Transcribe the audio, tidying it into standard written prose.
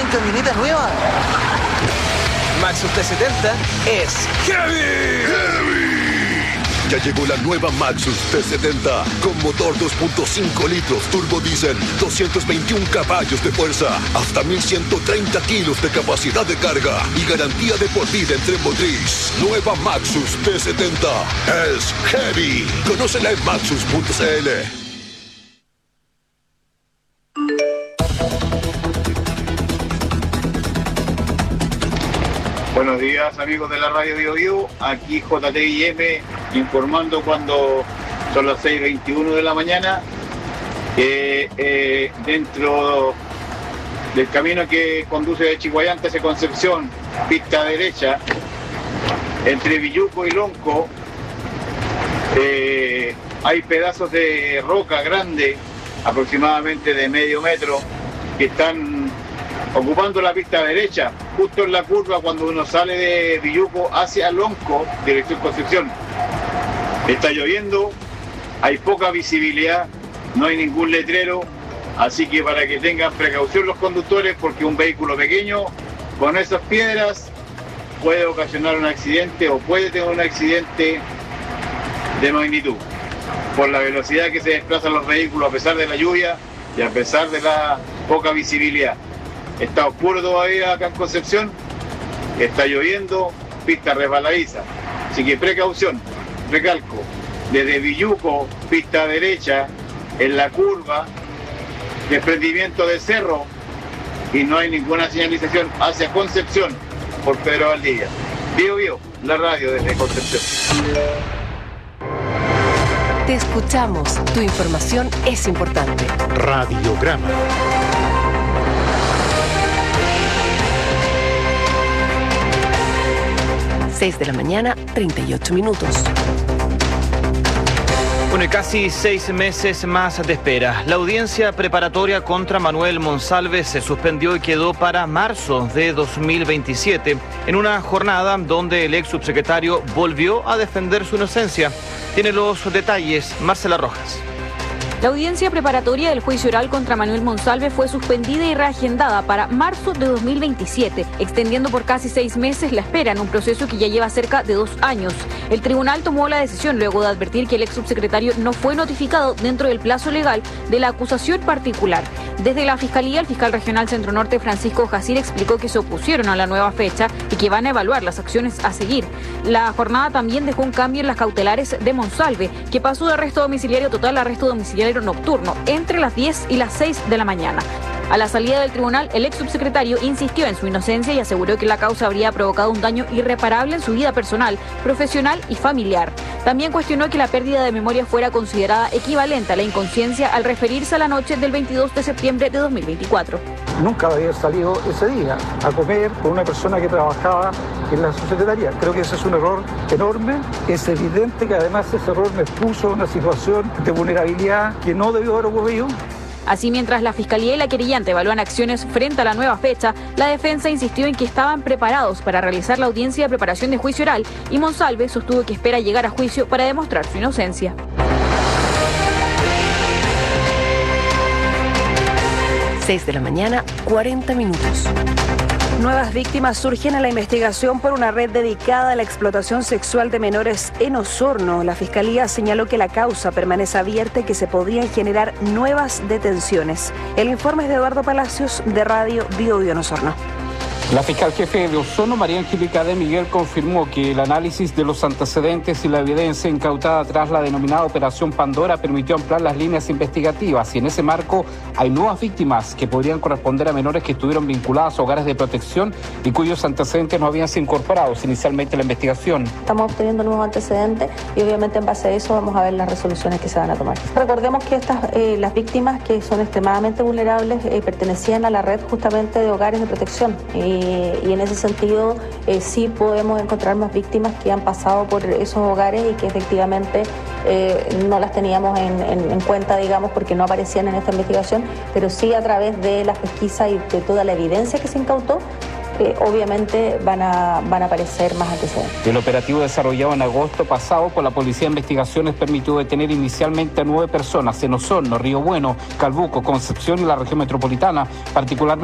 en camioneta nueva. Maxus T70 es heavy. Ya llegó la nueva Maxus T70 con motor 2.5 litros turbo diésel, 221 caballos de fuerza, hasta 1130 kilos de capacidad de carga y garantía de por vida en tren motriz. Nueva Maxus T70 es heavy. Conócela en maxus.cl. Buenos días, amigos de la Radio Bio Bio, aquí JTIM informando cuando son las 6:21 de la mañana, dentro del camino que conduce de Chihuayante hacia Concepción, pista derecha, entre Villuco y Lonco, hay pedazos de roca grande, aproximadamente de medio metro, que están ocupando la pista derecha, justo en la curva cuando uno sale de Villuco hacia Lonco, dirección Concepción. Está lloviendo, hay poca visibilidad, no hay ningún letrero, así que para que tengan precaución los conductores, porque un vehículo pequeño con esas piedras puede ocasionar un accidente o puede tener un accidente de magnitud, por la velocidad que se desplazan los vehículos a pesar de la lluvia y a pesar de la poca visibilidad. Está oscuro todavía acá en Concepción, está lloviendo, pista resbaladiza, así que precaución, recalco, desde Villuco, pista derecha, en la curva, desprendimiento de cerro y no hay ninguna señalización hacia Concepción por Pedro Valdivia. Bio Bio, la radio desde Concepción. Te escuchamos, tu información es importante. Radiograma. 6 de la mañana, 38 minutos. Bueno, y casi 6 meses más de espera. La audiencia preparatoria contra Manuel Monsalve se suspendió y quedó para marzo de 2027, en una jornada donde el ex subsecretario volvió a defender su inocencia. Tiene los detalles Marcela Rojas. La audiencia preparatoria del juicio oral contra Manuel Monsalve fue suspendida y reagendada para marzo de 2027, extendiendo por casi 6 meses la espera en un proceso que ya lleva cerca de 2 años. El tribunal tomó la decisión luego de advertir que el ex subsecretario no fue notificado dentro del plazo legal de la acusación particular. Desde la Fiscalía, el fiscal regional Centro Norte, Francisco Jacir, explicó que se opusieron a la nueva fecha y que van a evaluar las acciones a seguir. La jornada también dejó un cambio en las cautelares de Monsalve, que pasó de arresto domiciliario total a arresto domiciliario nocturno entre las 10 y las 6 de la mañana. A la salida del tribunal, el ex subsecretario insistió en su inocencia y aseguró que la causa habría provocado un daño irreparable en su vida personal, profesional y familiar. También cuestionó que la pérdida de memoria fuera considerada equivalente a la inconsciencia al referirse a la noche del 22 de septiembre de 2024. Nunca había salido ese día a comer con una persona que trabajaba en la subsecretaría. Creo que ese es un error enorme. Es evidente que además ese error me puso en una situación de vulnerabilidad que no debió haber ocurrido. Así, mientras la Fiscalía y la querellante evalúan acciones frente a la nueva fecha, la defensa insistió en que estaban preparados para realizar la audiencia de preparación de juicio oral y Monsalve sostuvo que espera llegar a juicio para demostrar su inocencia. 6 de la mañana, 40 minutos. Nuevas víctimas surgen en la investigación por una red dedicada a la explotación sexual de menores en Osorno. La Fiscalía señaló que la causa permanece abierta y que se podrían generar nuevas detenciones. El informe es de Eduardo Palacios, de Radio Bio Bio en Osorno. La fiscal jefe de Osorno, María Angélica de Miguel, confirmó que el análisis de los antecedentes y la evidencia incautada tras la denominada Operación Pandora permitió ampliar las líneas investigativas y en ese marco hay nuevas víctimas que podrían corresponder a menores que estuvieron vinculadas a hogares de protección y cuyos antecedentes no habían sido incorporados inicialmente en la investigación. Estamos obteniendo nuevos antecedentes y obviamente en base a eso vamos a ver las resoluciones que se van a tomar. Recordemos que las víctimas que son extremadamente vulnerables pertenecían a la red justamente de hogares de protección. Y en ese sentido sí podemos encontrar más víctimas que han pasado por esos hogares y que efectivamente no las teníamos en cuenta, digamos, porque no aparecían en esta investigación, pero sí a través de la pesquisa y de toda la evidencia que se incautó, obviamente van a aparecer más antecedentes. El operativo desarrollado en agosto pasado por la Policía de Investigaciones permitió detener inicialmente a 9 personas en Osorno, Río Bueno, Calbuco, Concepción y la región metropolitana, particularmente